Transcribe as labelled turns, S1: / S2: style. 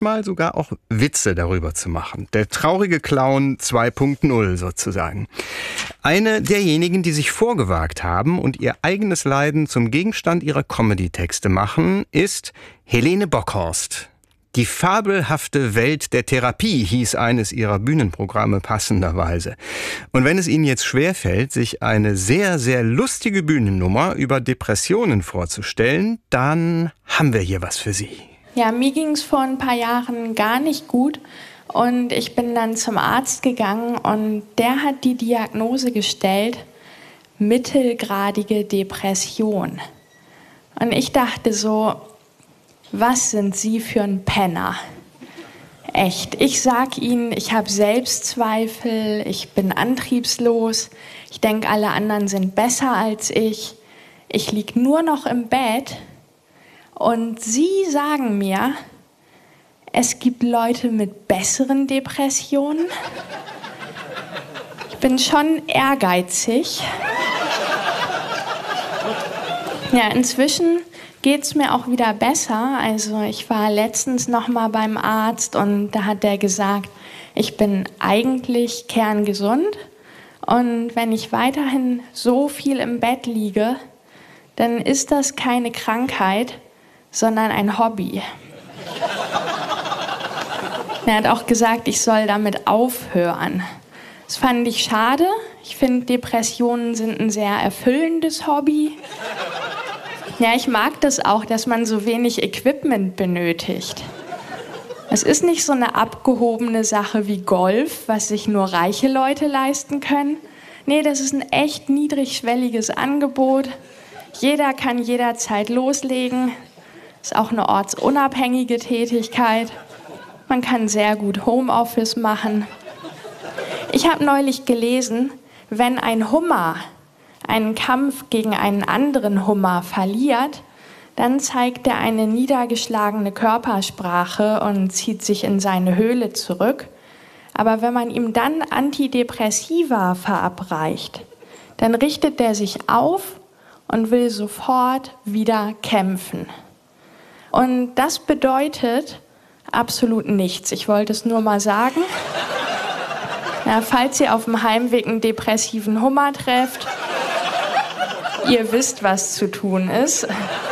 S1: manchmal sogar auch Witze darüber zu machen. Der traurige Clown 2.0 sozusagen. Eine derjenigen, die sich vorgewagt haben und ihr eigenes Leiden zum Gegenstand ihrer Comedy-Texte machen, ist Helene Bockhorst. Die fabelhafte Welt der Therapie hieß eines ihrer Bühnenprogramme passenderweise. Und wenn es Ihnen jetzt schwerfällt, sich eine sehr, sehr lustige Bühnennummer über Depressionen vorzustellen, dann haben wir hier was für Sie.
S2: Ja, mir ging es vor ein paar Jahren gar nicht gut und ich bin dann zum Arzt gegangen und der hat die Diagnose gestellt, mittelgradige Depression. Und ich dachte so, was sind Sie für ein Penner? Echt, ich sag Ihnen, ich habe Selbstzweifel, ich bin antriebslos, ich denke, alle anderen sind besser als ich lieg nur noch im Bett und Sie sagen mir, es gibt Leute mit besseren Depressionen. Ich bin schon ehrgeizig. Ja, inzwischen geht's mir auch wieder besser. Also ich war letztens noch mal beim Arzt und da hat der gesagt, ich bin eigentlich kerngesund und wenn ich weiterhin so viel im Bett liege, dann ist das keine Krankheit, sondern ein Hobby. Er hat auch gesagt, ich soll damit aufhören. Das fand ich schade. Ich finde, Depressionen sind ein sehr erfüllendes Hobby. Ja, ich mag das auch, dass man so wenig Equipment benötigt. Es ist nicht so eine abgehobene Sache wie Golf, was sich nur reiche Leute leisten können. Nee, das ist ein echt niedrigschwelliges Angebot. Jeder kann jederzeit loslegen. Ist auch eine ortsunabhängige Tätigkeit. Man kann sehr gut Homeoffice machen. Ich habe neulich gelesen, wenn ein Hummer einen Kampf gegen einen anderen Hummer verliert, dann zeigt er eine niedergeschlagene Körpersprache und zieht sich in seine Höhle zurück. Aber wenn man ihm dann Antidepressiva verabreicht, dann richtet er sich auf und will sofort wieder kämpfen. Und das bedeutet absolut nichts. Ich wollte es nur mal sagen. Ja, falls ihr auf dem Heimweg einen depressiven Hummer trefft, ihr wisst, was zu tun ist.